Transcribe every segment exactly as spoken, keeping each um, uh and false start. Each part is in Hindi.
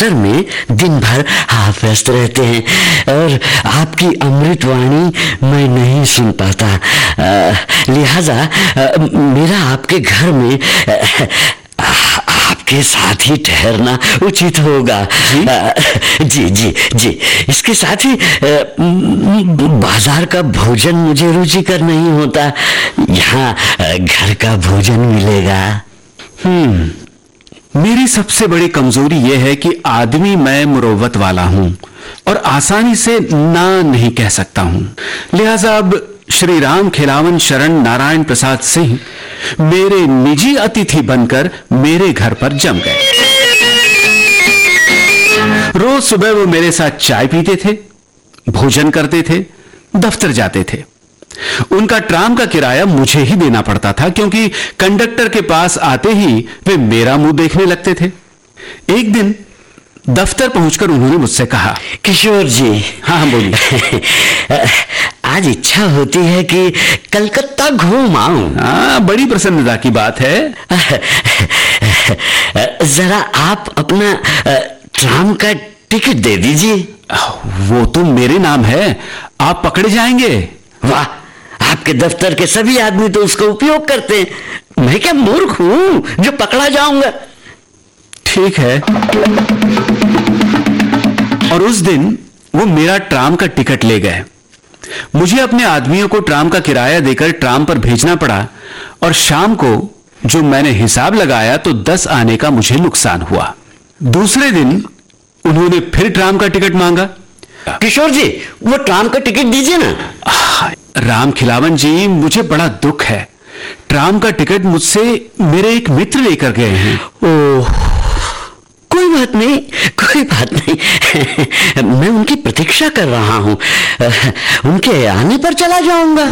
दफ्तर में दिन भर आप व्यस्त रहते हैं और आपकी अमृतवाणी मैं नहीं सुन पाता। लिहाजा मेरा आपके घर में आपके साथ ही ठहरना उचित होगा। जी जी जी, जी। इसके साथ ही बाजार का भोजन मुझे रुचिकर नहीं होता, यहाँ घर का भोजन मिलेगा। हम्म मेरी सबसे बड़ी कमजोरी यह है कि आदमी मैं मुरव्वत वाला हूं और आसानी से ना नहीं कह सकता हूं। लिहाजा अब श्री राम खिलावन शरण नारायण प्रसाद सिंह मेरे निजी अतिथि बनकर मेरे घर पर जम गए। रोज सुबह वो मेरे साथ चाय पीते थे, भोजन करते थे, दफ्तर जाते थे। उनका ट्राम का किराया मुझे ही देना पड़ता था, क्योंकि कंडक्टर के पास आते ही वे मेरा मुंह देखने लगते थे। एक दिन दफ्तर पहुंचकर उन्होंने मुझसे कहा, किशोर जी। हाँ हाँ बोलिए। आज इच्छा होती है कि कलकत्ता घूम आऊं। हाँ, बड़ी प्रसन्नता की बात है। जरा आप अपना ट्राम का टिकट दे दीजिए। वो तो मेरे नाम है, आप पकड़े जाएंगे। वाह, आपके दफ्तर के सभी आदमी तो उसका उपयोग करते हैं, मैं क्या मूर्ख हूं जो पकड़ा जाऊंगा। ठीक है। और उस दिन वो मेरा ट्राम का टिकट ले गए। मुझे अपने आदमियों को ट्राम का किराया देकर ट्राम पर भेजना पड़ा और शाम को जो मैंने हिसाब लगाया तो दस आने का मुझे नुकसान हुआ। दूसरे दिन उन्होंने फिर ट्राम का टिकट मांगा। किशोर जी, वो ट्राम का टिकट दीजिए ना। राम खिलावन जी, मुझे बड़ा दुख है। ट्राम का टिकट मुझसे मेरे एक मित्र लेकर गए हैं। ओह, कोई बात नहीं, कोई बात नहीं। मैं उनकी प्रतीक्षा कर रहा हूं, उनके आने पर चला जाऊंगा।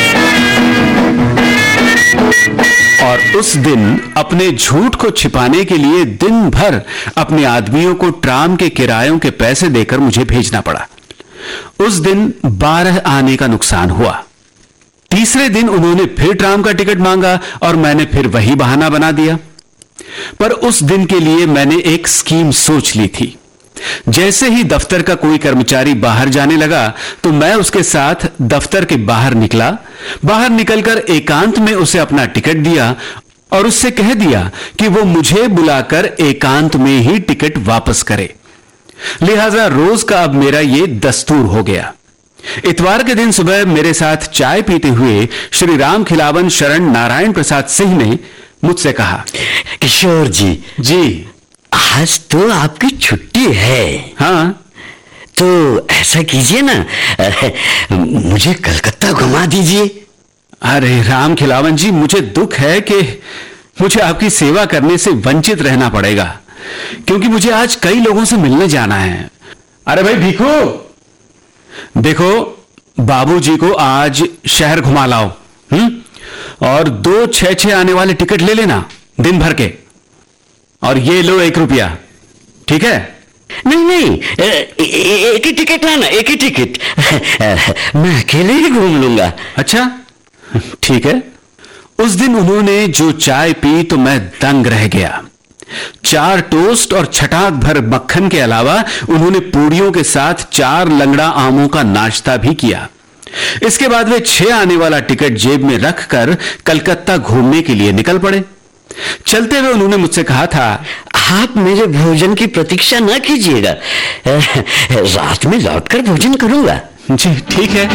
और उस दिन अपने झूठ को छिपाने के लिए दिन भर अपने आदमियों को ट्राम के किरायों के पैसे देकर मुझे भेजना पड़ा। उस दिन बारह आने का नुकसान हुआ। तीसरे दिन उन्होंने फिर ट्राम का टिकट मांगा और मैंने फिर वही बहाना बना दिया। पर उस दिन के लिए मैंने एक स्कीम सोच ली थी। जैसे ही दफ्तर का कोई कर्मचारी बाहर जाने लगा तो मैं उसके साथ दफ्तर के बाहर निकला। बाहर निकलकर एकांत में उसे अपना टिकट दिया और उससे कह दिया कि वो मुझे बुलाकर एकांत में ही टिकट वापस करे। लिहाजा रोज का अब मेरा ये दस्तूर हो गया। इतवार के दिन सुबह मेरे साथ चाय पीते हुए श्री राम खिलावन शरण नारायण प्रसाद सिंह ने मुझसे कहा, किशोर जी। जी, आज तो आपकी छुट्टी है। हाँ, तो ऐसा कीजिए ना, मुझे कलकत्ता घुमा दीजिए। अरे राम खिलावन जी, मुझे दुख है कि मुझे आपकी सेवा करने से वंचित रहना पड़ेगा, क्योंकि मुझे आज कई लोगों से मिलने जाना है। अरे भाई भीखू, देखो बाबूजी को आज शहर घुमा लाओ। हम्म और दो छह छह आने वाले टिकट ले लेना दिन भर के, और ये लो एक रुपया। ठीक है? नहीं नहीं, एक ही टिकट लाना, एक ही टिकट। मैं अकेले ही घूम लूंगा। अच्छा, ठीक है। उस दिन उन्होंने जो चाय पी तो मैं दंग रह गया। चार टोस्ट और छटाक भर मक्खन के अलावा उन्होंने पूड़ियों के साथ चार लंगड़ा आमों का नाश्ता भी किया। इसके बाद वे छह आने वाला टिकट जेब में रखकर कलकत्ता घूमने के लिए निकल पड़े। चलते हुए उन्होंने मुझसे कहा था, आप मेरे भोजन की प्रतीक्षा न कीजिएगा, रात में लौटकर भोजन करूंगा। जी ठीक है।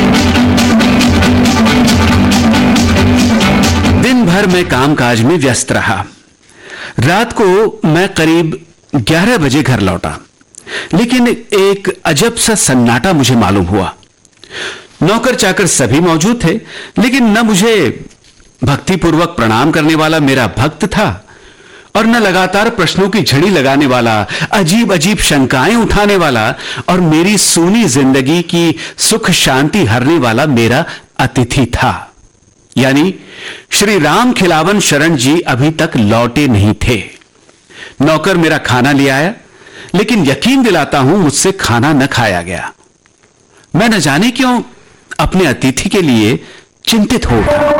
दिन भर मैं कामकाज में व्यस्त रहा। रात को मैं करीब ग्यारह बजे घर लौटा, लेकिन एक अजब सा सन्नाटा मुझे मालूम हुआ। नौकर चाकर सभी मौजूद थे, लेकिन न मुझे भक्तिपूर्वक प्रणाम करने वाला मेरा भक्त था और न लगातार प्रश्नों की झड़ी लगाने वाला, अजीब अजीब शंकाएं उठाने वाला और मेरी सूनी जिंदगी की सुख शांति हरने वाला मेरा अतिथि था। यानी श्री राम खिलावन शरण जी अभी तक लौटे नहीं थे। नौकर मेरा खाना ले आया, लेकिन यकीन दिलाता हूं मुझसे खाना न खाया गया। मैं न जाने क्यों अपने अतिथि के लिए चिंतित हो उठा।